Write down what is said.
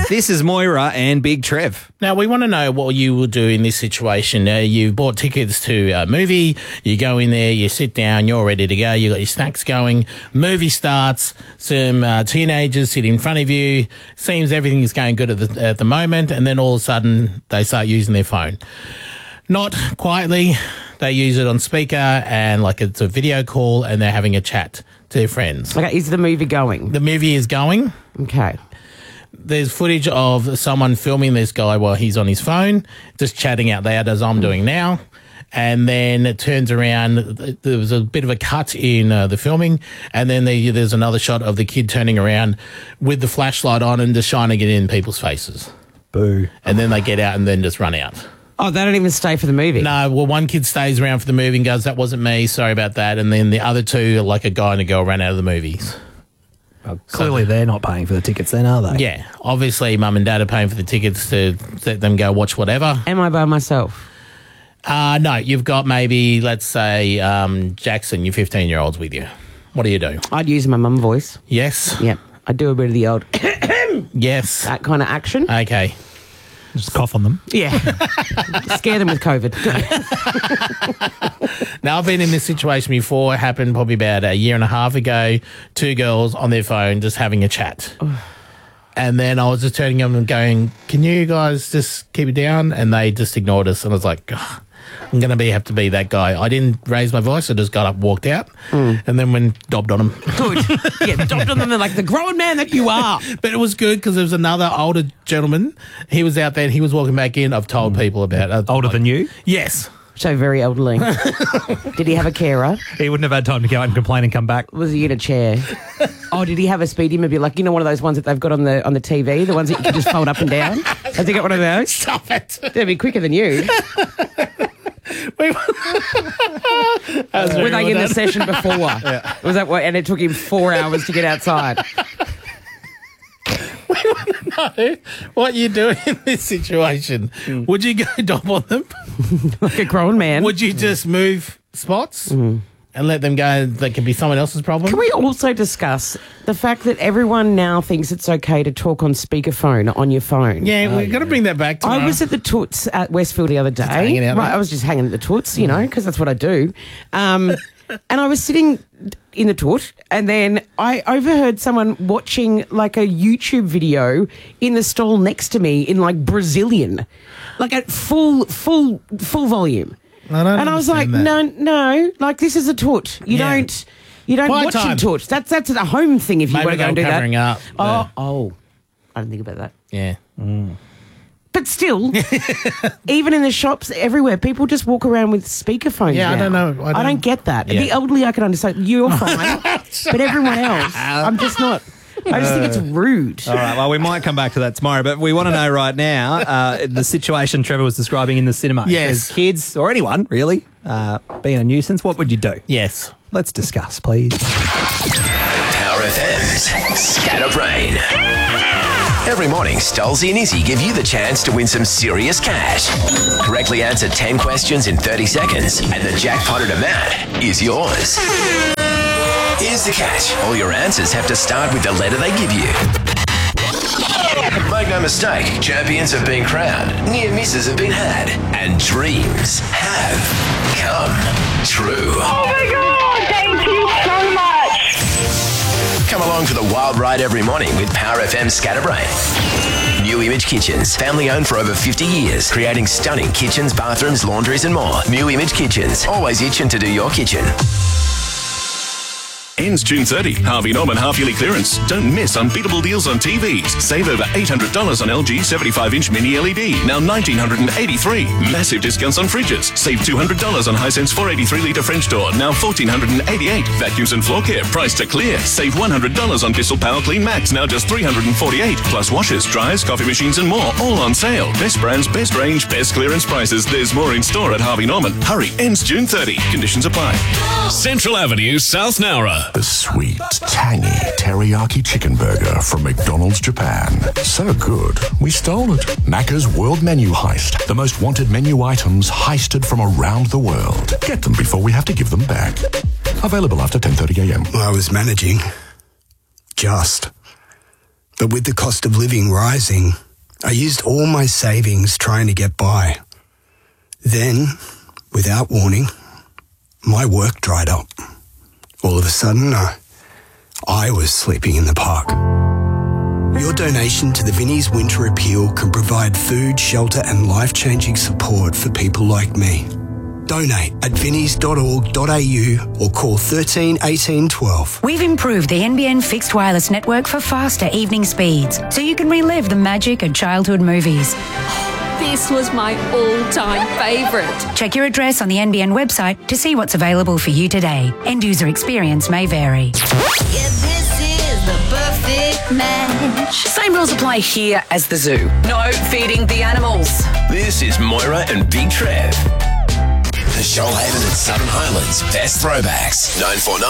This is Moira and Big Trev. Now, we want to know what you will do in this situation. You bought tickets to a movie, you go in there, you sit down, you're ready to go, you got your snacks going, movie starts, some teenagers sit in front of you, seems everything is going good at the moment, and then all of a sudden they start using their phone. Not quietly, they use it on speaker and like it's a video call and they're having a chat to their friends. Okay, is the movie going? The movie is going. Okay. There's footage of someone filming this guy while he's on his phone, just chatting out loud as I'm doing now. And then it turns around. There was a bit of a cut in the filming. And then there's another shot of the kid turning around with the flashlight on and just shining it in people's faces. Boo. And then they get out and then just run out. Oh, they don't even stay for the movie? No, well, one kid stays around for the movie and goes, that wasn't me, sorry about that. And then the other two, like a guy and a girl, ran out of the movies. Well, clearly they're not paying for the tickets then, are they? Yeah. Obviously, mum and dad are paying for the tickets to let them go watch whatever. Am I by myself? No, you've got maybe, let's say, Jackson, your 15-year-old's with you. What do you do? I'd use my mum voice. Yes? Yep. I'd do a bit of the old Yes. that kind of action. Okay. Just cough on them. Yeah. Scare them with COVID. Now, I've been in this situation before. It happened probably about a year and a half ago. Two girls on their phone just having a chat. And then I was just turning them and going, can you guys just keep it down? And they just ignored us. And I was like, oh, I'm going to have to be that guy. I didn't raise my voice. I just got up, walked out, and then went dobbed on them. Good. Yeah, dobbed on them like the grown man that you are. But it was good because there was another older gentleman. He was out there and he was walking back in. I've told people about it. Older than you? Yes. So very elderly. Did he have a carer? He wouldn't have had time to go out and complain and come back. Was he in a chair? Oh, did he have a speedy mobile? Like, you know, one of those ones that they've got on the TV, the ones that you can just fold up and down? Has he got one of those? Stop it. They'd be quicker than you. Were they in the session before? Yeah. Was that what? And it took him 4 hours to get outside. We want to know what you do in this situation. Would you go dob on them? Like a grown man. Would you just move spots and let them go? That could be someone else's problem. Can we also discuss the fact that everyone now thinks it's okay to talk on speakersphone on your phone? Yeah, we've got to bring that back tomorrow. I was at the Toots at Westfield the other day. hanging out, right, mate. I was just hanging at the Toots, you know, because that's what I do. And I was sitting in the Toot, and then I overheard someone watching like a YouTube video in the stall next to me in like Brazilian, like at full volume. And I was like, no, like this is a Toot. You don't Quiet watch time. in Toot. That's a home thing if you Maybe want to go and do that. covering up. Oh, I didn't think about that. Yeah. But still, even in the shops, everywhere, people just walk around with speakerphones Yeah, now. I don't know. I don't get that. Yeah. The elderly, I can understand. You're fine. But everyone else, I'm just not. I just think it's rude. All right, well, we might come back to that tomorrow, but we want to know right now the situation Trevor was describing in the cinema. Yes. As kids, or anyone, really, being a nuisance, what would you do? Yes. Let's discuss, please. Power FM's Scatterbrain. Every morning, Stolzy and Izzy give you the chance to win some serious cash. Correctly answer 10 questions in 30 seconds, and the jackpotted amount is yours. Here's the catch. All your answers have to start with the letter they give you. Make no mistake, champions have been crowned, near misses have been had, and dreams have come true. Oh my God, thank you so much. Come along for the wild ride every morning with Power FM Scatterbrain. New Image Kitchens, family owned for over 50 years, creating stunning kitchens, bathrooms, laundries and more. New Image Kitchens, always itching to do your kitchen. Ends June 30. Harvey Norman half-yearly clearance. Don't miss unbeatable deals on TVs. Save over $800 on LG 75-inch mini LED, now $1,983. Massive discounts on fridges. Save $200 on Hisense 483-litre French door, now $1,488. Vacuums and floor care, priced to clear. Save $100 on Bissell Power Clean Max, now just $348. Plus washers, dryers, coffee machines and more, all on sale. Best brands, best range, best clearance prices. There's more in store at Harvey Norman. Hurry, ends June 30. Conditions apply. Central Avenue, South Nowra. The sweet, tangy teriyaki chicken burger from McDonald's Japan. So good, we stole it. Macca's World Menu Heist. The most wanted menu items heisted from around the world. Get them before we have to give them back. Available after 10:30 a.m. I was managing. Just. But with the cost of living rising, I used all my savings trying to get by. Then, without warning, my work dried up. All of a sudden, I was sleeping in the park. Your donation to the Vinnie's Winter Appeal can provide food, shelter and life-changing support for people like me. Donate at vinnies.org.au or call 13 18 12. We've improved the NBN fixed wireless network for faster evening speeds, so you can relive the magic of childhood movies. This was my all-time favourite. Check your address on the NBN website to see what's available for you today. End user experience may vary. The perfect match. Same rules apply here as the zoo. No feeding the animals. This is Moira and Big Trev. The Shoalhaven and Southern Highlands best throwbacks. 949